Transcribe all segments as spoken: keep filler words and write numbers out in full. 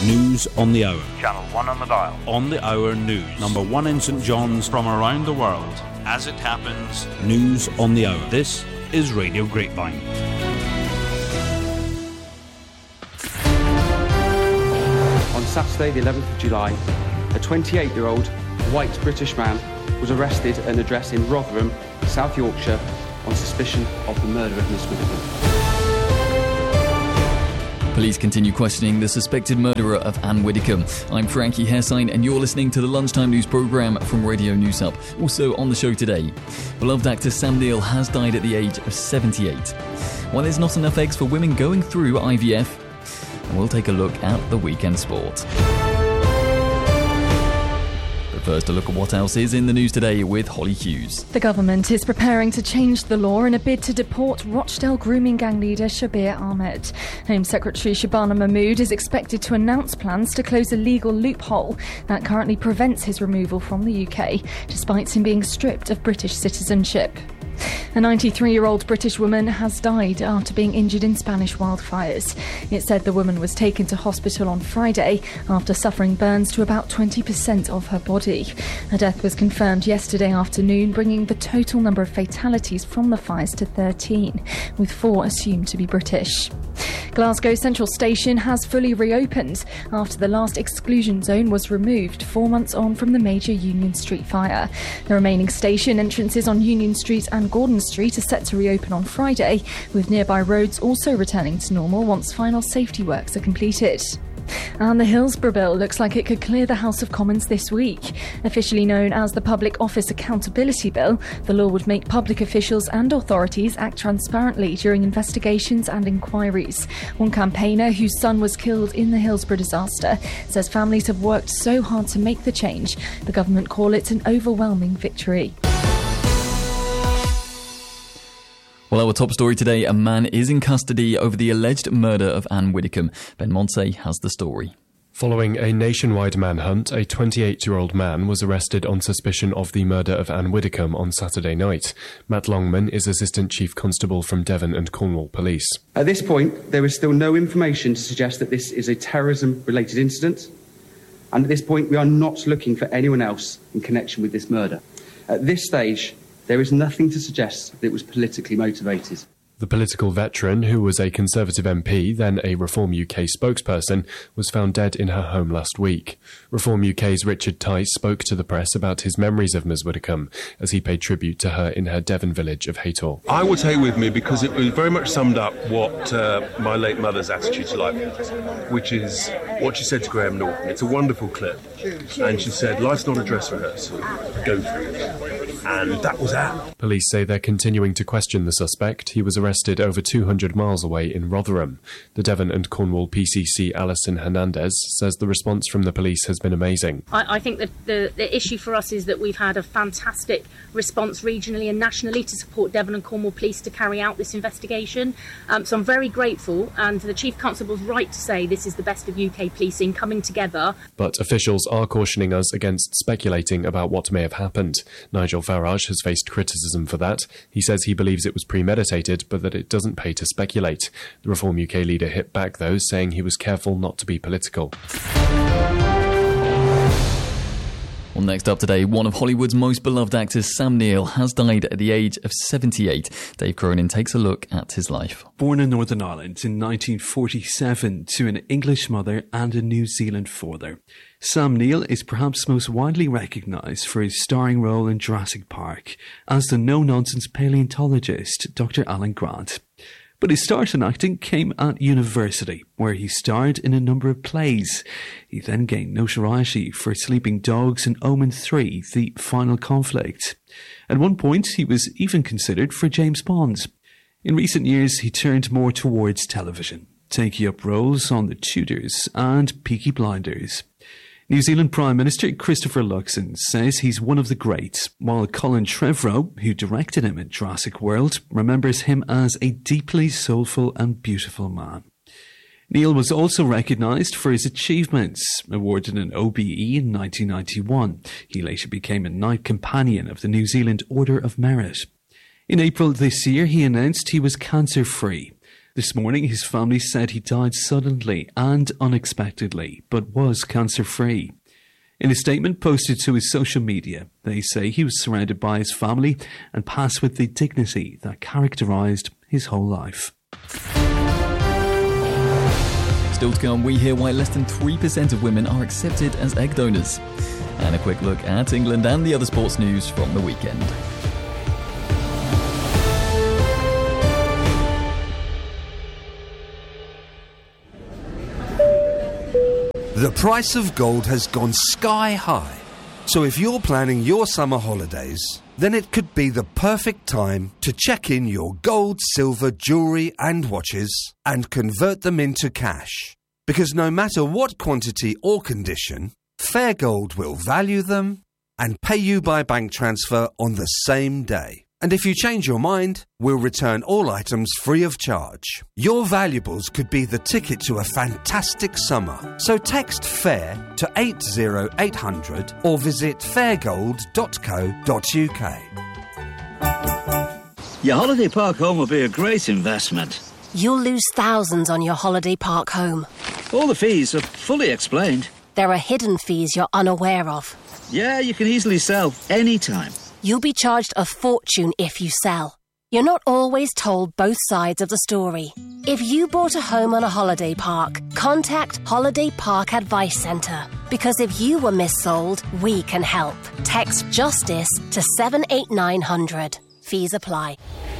News on the Hour. Channel one on the dial. On the Hour News. Number one in St John's. From around the world. As it happens. News on the Hour. This is Radio Grapevine. On Saturday, the eleventh of July, a twenty-eight-year-old white British man was arrested at an address in Rotherham, South Yorkshire, on suspicion of the murder of Miss Widdicombe. Police continue questioning the suspected murderer of Anne Widdicombe. I'm Frankie Hairsine and you're listening to the Lunchtime News programme from Radio News Hub. Also on the show today, beloved actor Sam Neill has died at the age of seventy-eight. While there's not enough eggs for women going through I V F, and we'll take a look at the weekend sport. First, a look at what else is in the news today with Holly Hughes. The government is preparing to change the law in a bid to deport Rochdale grooming gang leader Shabir Ahmed. Home Secretary Shabana Mahmood is expected to announce plans to close a legal loophole that currently prevents his removal from the U K, despite him being stripped of British citizenship. A ninety-three-year-old British woman has died after being injured in Spanish wildfires. It said the woman was taken to hospital on Friday after suffering burns to about twenty percent of her body. Her death was confirmed yesterday afternoon, bringing the total number of fatalities from the fires to thirteen, with four assumed to be British. Glasgow Central Station has fully reopened after the last exclusion zone was removed four months on from the major Union Street fire. The remaining station entrances on Union Street and Gordon Street are set to reopen on Friday, with nearby roads also returning to normal once final safety works are completed. And the Hillsborough Bill looks like it could clear the House of Commons this week. Officially known as the Public Office Accountability Bill, the law would make public officials and authorities act transparently during investigations and inquiries. One campaigner whose son was killed in the Hillsborough disaster says families have worked so hard to make the change. The government call it an overwhelming victory. Well, our top story today, a man is in custody over the alleged murder of Anne Widdicombe. Ben Monsey has the story. Following a nationwide manhunt, a twenty-eight-year-old man was arrested on suspicion of the murder of Anne Widdicombe on Saturday night. Matt Longman is Assistant Chief Constable from Devon and Cornwall Police. At this point, there is still no information to suggest that this is a terrorism-related incident, and at this point we are not looking for anyone else in connection with this murder. At this stage, there is nothing to suggest that it was politically motivated. The political veteran, who was a Conservative M P, then a Reform U K spokesperson, was found dead in her home last week. Reform U K's Richard Tice spoke to the press about his memories of Miss Widdicombe as he paid tribute to her in her Devon village of Haytor. I will take with me because it very much summed up what uh, my late mother's attitude to life was, which is what she said to Graham Norton. It's a wonderful clip. And she said, life's not a dress rehearsal, go for it. And that was that. Police say they're continuing to question the suspect. He was arrested over two hundred miles away in Rotherham. The Devon and Cornwall P C C Alison Hernandez says the response from the police has been amazing. I, I think that the, the issue for us is that we've had a fantastic response regionally and nationally to support Devon and Cornwall Police to carry out this investigation. Um, so I'm very grateful, and the Chief Constable's right to say this is the best of U K policing coming together. But officials are cautioning us against speculating about what may have happened. Nigel Farage has faced criticism for that. He says he believes it was premeditated, but that it doesn't pay to speculate. The Reform U K leader hit back, though, saying he was careful not to be political. Well, next up today, one of Hollywood's most beloved actors, Sam Neill, has died at the age of seventy-eight. Dave Cronin takes a look at his life. Born in Northern Ireland in nineteen forty-seven to an English mother and a New Zealand father, Sam Neill is perhaps most widely recognised for his starring role in Jurassic Park as the no-nonsense paleontologist Doctor Alan Grant. But his start in acting came at university, where he starred in a number of plays. He then gained notoriety for Sleeping Dogs and Omen three, The Final Conflict. At one point, he was even considered for James Bond. In recent years, he turned more towards television, taking up roles on The Tudors and Peaky Blinders. New Zealand Prime Minister Christopher Luxon says he's one of the greats, while Colin Trevorrow, who directed him in Jurassic World, remembers him as a deeply soulful and beautiful man. Neill was also recognised for his achievements. Awarded an O B E in nineteen ninety-one, he later became a Knight Companion of the New Zealand Order of Merit. In April this year, he announced he was cancer-free. This morning, his family said he died suddenly and unexpectedly, but was cancer-free. In a statement posted to his social media, they say he was surrounded by his family and passed with the dignity that characterised his whole life. Still to come, we hear why less than three percent of women are accepted as egg donors. And a quick look at England and the other sports news from the weekend. The price of gold has gone sky high. So if you're planning your summer holidays, then it could be the perfect time to check in your gold, silver, jewellery and watches and convert them into cash. Because no matter what quantity or condition, Fair Gold will value them and pay you by bank transfer on the same day. And if you change your mind, we'll return all items free of charge. Your valuables could be the ticket to a fantastic summer. So text FAIR to eight zero eight hundred or visit fairgold dot co dot uk. Your holiday park home will be a great investment. You'll lose thousands on your holiday park home. All the fees are fully explained. There are hidden fees you're unaware of. Yeah, you can easily sell anytime. You'll be charged a fortune if you sell. You're not always told both sides of the story. If you bought a home on a holiday park, contact Holiday Park Advice Centre. Because if you were missold, we can help. Text JUSTICE to seven eight nine hundred. Fees apply.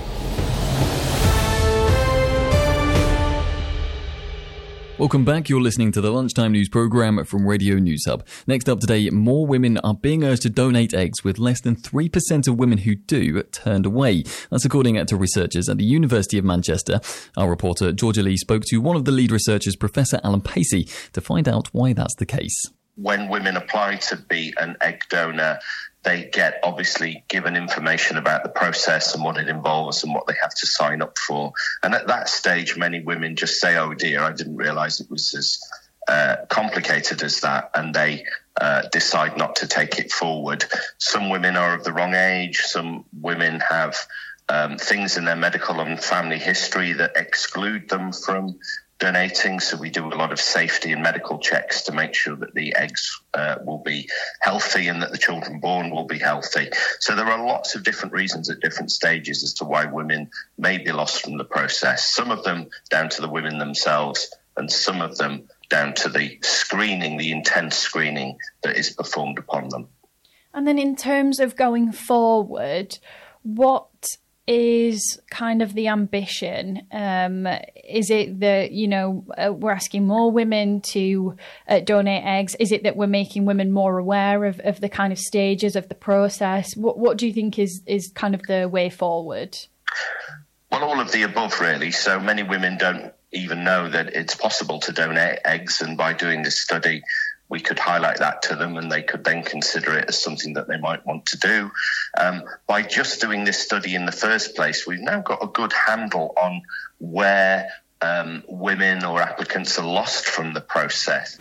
Welcome back. You're listening to the Lunchtime News programme from Radio News Hub. Next up today, more women are being urged to donate eggs, with less than three percent of women who do turned away. That's according to researchers at the University of Manchester. Our reporter Georgia Lee spoke to one of the lead researchers, Professor Alan Pacey, to find out why that's the case. When women apply to be an egg donor, they get obviously given information about the process and what it involves and what they have to sign up for. And at that stage, many women just say, oh dear, I didn't realise it was as uh, complicated as that, and they uh, decide not to take it forward. Some women are of the wrong age. Some women have um, things in their medical and family history that exclude them from donating, so we do a lot of safety and medical checks to make sure that the eggs uh, will be healthy and that the children born will be healthy. So there are lots of different reasons at different stages as to why women may be lost from the process. Some of them down to the women themselves, and some of them down to the screening, the intense screening that is performed upon them. And then in terms of going forward, what is kind of the ambition? Um, is it that, you know, uh, we're asking more women to uh, donate eggs? Is it that we're making women more aware of, of the kind of stages of the process? What, what do you think is, is kind of the way forward? Well, all of the above, really. So many women don't even know that it's possible to donate eggs, and by doing this study, we could highlight that to them and they could then consider it as something that they might want to do. Um, by just doing this study in the first place, we've now got a good handle on where um, women or applicants are lost from the process.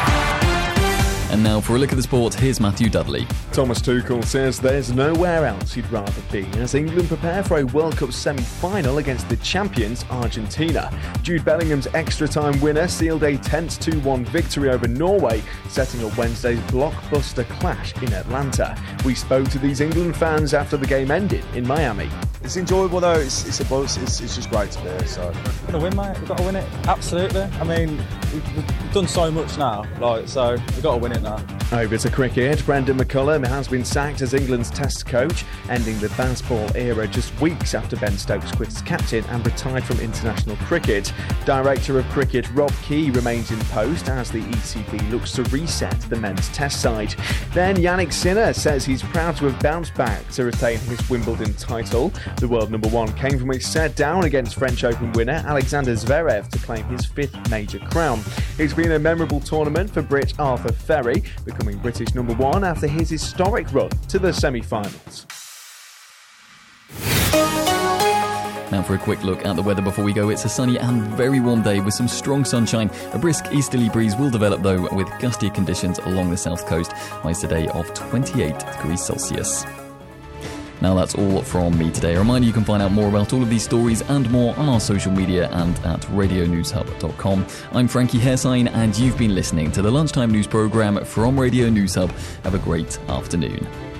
And now for a look at the sport, here's Matthew Dudley. Thomas Tuchel says there's nowhere else he'd rather be as England prepare for a World Cup semi-final against the champions Argentina. Jude Bellingham's extra-time winner sealed a tense two one victory over Norway, setting up Wednesday's blockbuster clash in Atlanta. We spoke to these England fans after the game ended in Miami. It's enjoyable though, it's it's, a buzz. it's, it's just great to be here. So. We're going to win, mate, we've got to win it, absolutely. I mean, we've, we've done so much now, like so we've got to win it now. Over to cricket, Brendan McCullum has been sacked as England's Test coach, ending the Bazball era just weeks after Ben Stokes quit as captain and retired from international cricket. Director of Cricket Rob Key remains in post as the E C B looks to reset the men's Test side. Then Yannick Sinner says he's proud to have bounced back to retain his Wimbledon title. The world number one came from a set down against French Open winner Alexander Zverev to claim his fifth major crown. It's been a memorable tournament for Brit Arthur Ferry, becoming British number one after his historic run to the semi-finals. Now for a quick look at the weather before we go. It's a sunny and very warm day with some strong sunshine. A brisk easterly breeze will develop though, with gustier conditions along the south coast. Highs today of twenty-eight degrees Celsius. Now that's all from me today. A reminder, you can find out more about all of these stories and more on our social media and at radio news hub dot com. I'm Frankie Hairsign, and you've been listening to the Lunchtime News programme from Radio News Hub. Have a great afternoon.